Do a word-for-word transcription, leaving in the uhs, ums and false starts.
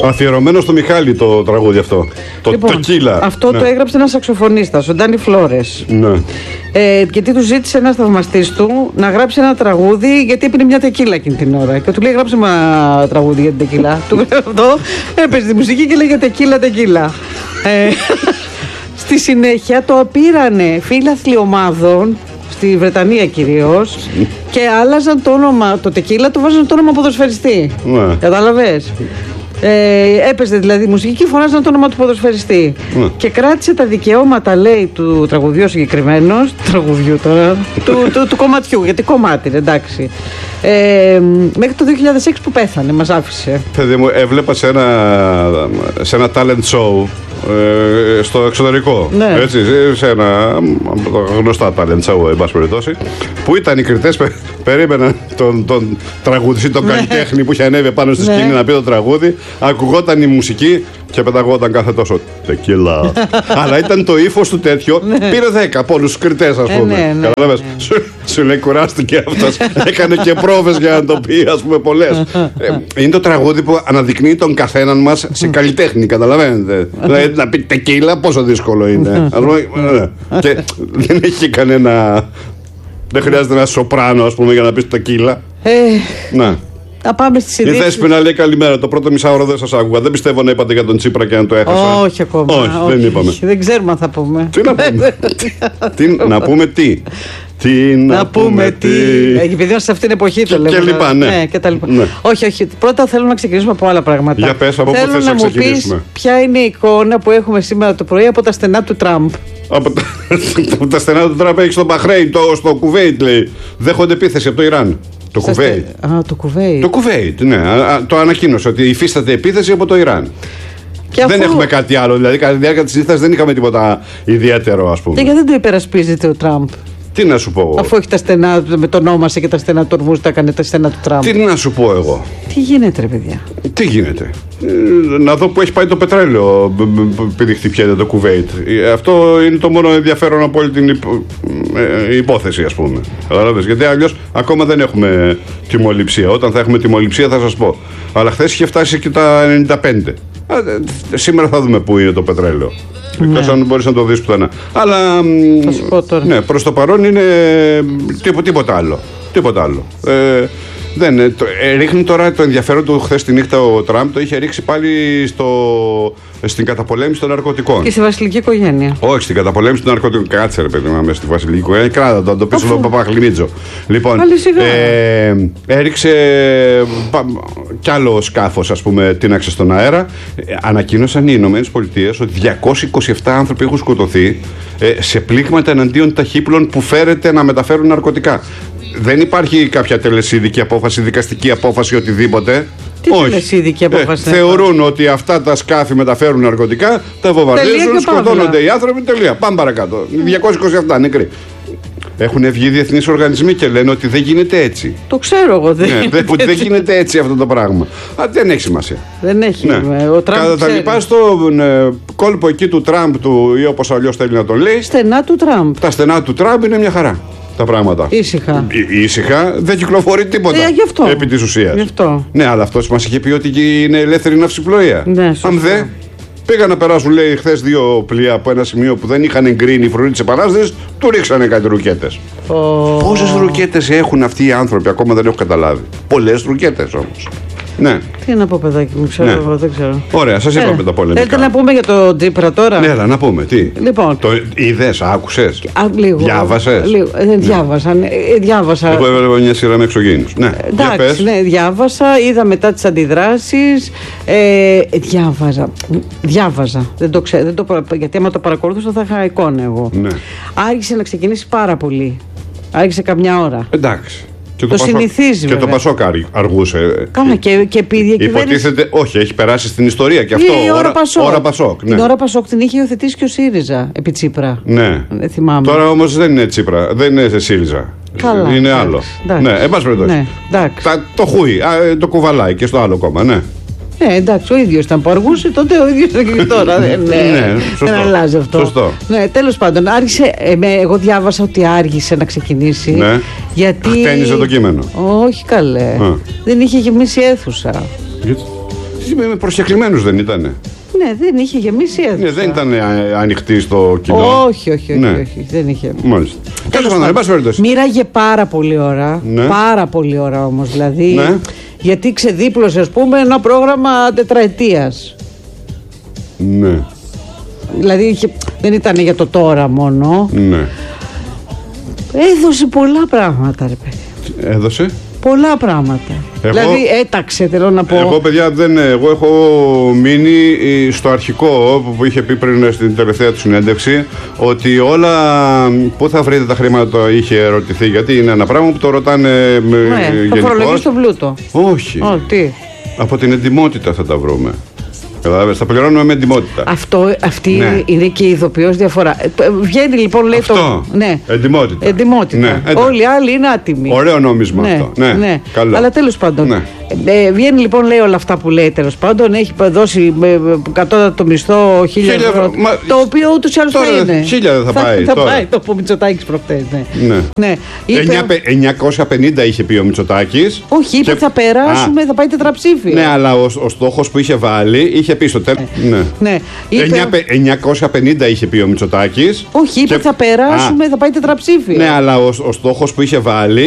Αφιερωμένο στο Μιχάλη το τραγούδι αυτό. Το λοιπόν, Τεκίλα. Αυτό ναι. το έγραψε ένας σαξοφωνίστας, ο Ντάνι Φλόρες. Ναι. Ε, γιατί του ζήτησε ένας θαυμαστής του να γράψει ένα τραγούδι, γιατί έπινε μια τεκίλα εκείνη την ώρα. Και του λέει: γράψε ένα τραγούδι για την τεκίλα. Του γράψε αυτό, έπαιζε τη μουσική και λέγε τεκίλα, τεκίλα. ε, στη συνέχεια το πήρανε φίλαθλοι ομάδων, στη Βρετανία κυρίως, και άλλαζαν το όνομα, το τεκίλα, το βάζαν το όνομα ποδοσφαιριστή. Ναι. Κατάλαβες. Ε, έπαιζε δηλαδή μουσική και φωνάζαν το όνομα του ποδοσφαιριστή. Ναι. Και κράτησε τα δικαιώματα, λέει, του τραγουδιού συγκεκριμένος, του τραγουδιού τώρα, του, του, του κομματιού, γιατί κομμάτι είναι, εντάξει. Ε, μέχρι το δύο χιλιάδες έξι που πέθανε, μας άφησε. Παιδί μου, έβλεπα σε ένα, σε ένα talent show ε, στο εξωτερικό. Ναι. Έτσι, σε ένα από τα γνωστά talent show, εν πάση περιπτώσει, που ήταν οι κριτές, πε, περίμεναν τον, τον τραγουδιστή, τον ναι. καλλιτέχνη που είχε ανέβει πάνω στη σκηνή ναι. να πει το τραγούδι, ακουγόταν η μουσική και πεταγόταν κάθε τόσο τεκίλα. Αλλά ήταν το ύφος του τέτοιο. Ναι. Πήρε δέκα από όλους τους κριτές, ας πούμε. Ε, ναι, ναι, Καταλάβες. Ναι. Σου, σου λέει κουράστηκε αυτός. Έκανε και πρόβες για να το πει, ας πούμε, πολλές. ε, είναι το τραγούδι που αναδεικνύει τον καθέναν μας σε καλλιτέχνη. Καταλαβαίνετε. Δηλαδή να πει τεκίλα, πόσο δύσκολο είναι. Ας πούμε, ναι. Και δεν έχει κανένα. Δεν χρειάζεται ένα σοπράνο, ας πούμε, για να πει τεκίλα. Ε, να. Να πάμε στις ειδήσεις. Η Δέσποινα λέει καλημέρα. Το πρώτο μισάωρο δεν σας άκουγα. Δεν πιστεύω να είπατε για τον Τσίπρα και να το έχασα. Όχι ακόμα. Όχι, όχι, δεν είπαμε. Δεν ξέρουμε αν θα πούμε. Τι να πούμε. τι, να πούμε τι. Τι να, να πούμε, πούμε τι. Επειδή σε αυτήν την εποχή το λέμε. Και λοιπά, ναι. ναι, και τα λοιπά. Ναι. Όχι, όχι. Πρώτα θέλω να ξεκινήσουμε από άλλα πράγματα. Για πες, από πού θες να ξεκινήσουμε. Πεις ποια είναι η εικόνα που έχουμε σήμερα το πρωί από τα στενά του Τραμπ. Από τα, από τα στενά του Τραμπ έχει στο Μπαχρέιν, το, στο Κουβέιτ, λέει. Δέχονται επίθεση από το Ιράν. Το Κουβέιτ. Α, το Κουβέιτ. Το Κουβέιτ, ναι. Α, το ανακοίνωσε ότι υφίσταται επίθεση από το Ιράν. Και δεν αφού... έχουμε κάτι άλλο. Δηλαδή, κατά τη διάρκεια τη ήττας δεν είχαμε τίποτα ιδιαίτερο, ας πούμε. Και γιατί δεν το υπερασπίζεται ο Τραμπ. Τι να σου πω εγώ. Αφού έχει τα στενά, με το ονόμασε και τα στενά του ορμού, τα έκανε τα στενά του Τραμπ. Τι να σου πω εγώ. Τι γίνεται, ρε παιδιά. Τι γίνεται. Ε, να δω που έχει πάει το πετρέλαιο, επειδή χτυπιέται το Κουβέιτ. Αυτό είναι το μόνο ενδιαφέρον από όλη την υπο... ε, υπόθεση, ας πούμε. Καταλάβες. Γιατί αλλιώς ακόμα δεν έχουμε τιμοληψία. Όταν θα έχουμε τιμοληψία θα σας πω. Αλλά χθες είχε φτάσει και τα ενενήντα πέντε. Ε, σήμερα θα δούμε πού είναι το πετρέλαιο. Ναι. Εκτός αν μπορείς να το δεις πουθενά. Αλλά θα σου πω τώρα. Ναι, προς το παρόν είναι τίποτα, τίποτα άλλο. Τίποτα άλλο. Ε, δεν, ε, το, ε, ρίχνει τώρα το ενδιαφέρον του χθες τη νύχτα ο Τραμπ, το είχε ρίξει πάλι στο, στην καταπολέμηση των ναρκωτικών. Και στη βασιλική οικογένεια. Όχι, στην καταπολέμηση των ναρκωτικών. Κάτσε ρε παιδί μου, μέσα στη βασιλική οικογένεια. Κράτα το, το πίσω στον Παπαχλιμίτζο. Λοιπόν, ε, έριξε πα, κι άλλο σκάφος, ας πούμε, τίναξε στον αέρα. Ε, ανακοίνωσαν οι Ηνωμένες Πολιτείες ότι διακόσιοι είκοσι επτά άνθρωποι έχουν σκοτωθεί ε, σε πλήγματα εναντίον ταχύπλων που φέρεται να μεταφέρουν ναρκωτικά. Δεν υπάρχει κάποια τελεσίδικη απόφαση, δικαστική απόφαση, οτιδήποτε. Τι τελεσίδικη απόφαση. Ε, θεωρούν ότι αυτά τα σκάφη μεταφέρουν ναρκωτικά, τα βομβαρδίζουν, σκοτώνονται οι άνθρωποι. Τελεία. Πάμε παρακάτω. διακόσιοι είκοσι επτά νεκροί. Έχουν βγει διεθνείς οργανισμοί και λένε ότι δεν γίνεται έτσι. Το ξέρω εγώ. Δεν, ναι, δεν, δεν γίνεται έτσι αυτό το πράγμα. Α, δεν έχει σημασία. Δεν έχει. Ναι. Ο Τραμπ κατά τα λοιπά, στο ε, κόλπο εκεί του Τραμπ του, ή όπως αλλιώς θέλει να τον λέει. Στενά του Τραμπ. Τα στενά του Τραμπ είναι μια χαρά. Τα πράγματα. Ήσυχα. Εί, ήσυχα, δεν κυκλοφορεί τίποτα. Ε, γι' αυτό. Επί της ουσίας. Γι' αυτό. Ναι, αλλά αυτός μας είχε πει ότι είναι ελεύθερη ναυσιπλοεία. Ναι, αν δε, πήγαν να περάσουν, λέει, χθες δύο πλοία από ένα σημείο που δεν είχαν εγκρίνει οι φρουροί της Επανάστασης, του ρίξανε κάτι ρουκέτες. Oh. Πόσες ρουκέτες έχουν αυτοί οι άνθρωποι, ακόμα δεν έχω καταλάβει. Πολλές ρουκέτες όμως. Ναι. Τι να πω, παιδάκι μου, ξέρω, ναι. εγώ δεν ξέρω. Ωραία, σας είπαμε ε, τα πολεμικά. Θέλετε να πούμε για το Τσίπρα τώρα. Ναι, αλλά να πούμε, τι. Λοιπόν. Το είδες, άκουσες. Α, λίγο. Διάβασες. Λίγο. Ε, δεν διάβασα. Ναι. Ε, διάβασα. Εγώ έβλεπα μια σειρά με εξωγήινους. Ναι, ε, εντάξει, ναι, διάβασα, είδα μετά τις αντιδράσεις. Ε, διάβαζα. Διάβαζα. Δεν το ξέρω. Δεν το, γιατί άμα το παρακολουθούσα θα είχα εικόνα εγώ. Ναι. Άρχισε να ξεκινήσει πάρα πολύ. Άρχισε καμιά ώρα. Εντάξει. Και το, το συνηθίζει. Και το Πασόκ αργούσε. Καλά, και, και επειδή υποτίθεται, όχι, έχει περάσει στην ιστορία και αυτό. Η ώρα, ώρα Πασόκ. Ώρα Πασόκ, ναι. Την ώρα Πασόκ την είχε υιοθετήσει και ο ΣΥΡΙΖΑ επί Τσίπρα. Ναι. Δεν θυμάμαι. Τώρα όμως δεν είναι Τσίπρα, δεν είναι ΣΥΡΙΖΑ. Καλά. Είναι εντάξει, άλλο. Εντάξει. Ναι, εν πάση περιπτώσει. Ναι, το χούι, α, το κουβαλάει και στο άλλο κόμμα, ναι. Ναι, εντάξει, ο ίδιος ήταν που αργούσε, τότε ο ίδιος ήταν και τώρα. ναι, ναι, σωστό. Δεν αλλάζει αυτό. Σωστό. Ναι, τέλος πάντων, άρχισε, ε, με, εγώ διάβασα ότι άργησε να ξεκινήσει. Ναι. Γιατί. Χτένιζε το κείμενο. Όχι καλέ. Α. Δεν είχε γεμίσει αίθουσα. Γιατί? Με προσκεκλημένους δεν ήτανε. Ναι, δεν είχε γεμίσει αίθουσα. Ναι, δεν ήταν ανοιχτή στο κοινό. Όχι, όχι, όχι, ναι. όχι, δεν είχε. Μάλιστα. Τέλος πάντων, εν πάση περιπτώσει. Μοίραγε πάρα πολύ ώρα. Ναι. Πάρα πολύ ώρα όμως. Δηλαδή, ναι. γιατί ξεδίπλωσε, ας πούμε, ένα πρόγραμμα τετραετίας. Ναι. Δηλαδή, είχε, δεν ήταν για το τώρα μόνο. Ναι. Έδωσε πολλά πράγματα, ρε παιδί. Έδωσε. Πολλά πράγματα. Εγώ, δηλαδή έταξε, θέλω να πω. Εγώ, παιδιά, δεν, εγώ έχω μείνει στο αρχικό που είχε πει πριν στην τελευταία του συνέντευξη, ότι όλα πού θα βρείτε τα χρήματα είχε ερωτηθεί. Γιατί είναι ένα πράγμα που το ρωτάνε ναι, γενικώς. Θα φορολογείς τον πλούτο. Όχι. Oh, τι? Από την εντιμότητα θα τα βρούμε. Καταλάβες, θα πληρώνουμε με εντιμότητα. Αυτό, αυτή ναι. είναι και η ειδοποιώς διαφορά. Βγαίνει λοιπόν, λέει αυτό. το. Ναι. Εντιμότητα. Εντιμότητα. Ναι. Όλοι οι άλλοι είναι άτιμοι. Ωραίο νόμισμα ναι. αυτό. Ναι. ναι. Καλό. Αλλά τέλος πάντων. Ναι. Ε, βγαίνει λοιπόν, λέει όλα αυτά που λέει τέλος πάντων. Έχει δώσει κατώτατο μισθό χίλια ευρώ. Μα... Το οποίο ούτως ή άλλως θα είναι. Χίλια δεν θα, θα πάει. Θα τώρα. πάει το που ο Μητσοτάκης προχτές. Ναι. ναι. ναι. Είπε... εννιακόσια πενήντα είχε πει ο Μητσοτάκης. Όχι, είπε και... θα περάσουμε, Α. θα πάει τετραψήφια. Ναι, αλλά ο, ο στόχος που είχε βάλει είχε πει στο τέλος. Ναι. Ναι. Είπε... εννιακόσια πενήντα είχε πει ο Μητσοτάκης. Όχι, είπε και... θα περάσουμε, Α. θα πάει τετραψήφια. Ναι, αλλά ο, ο στόχος που είχε βάλει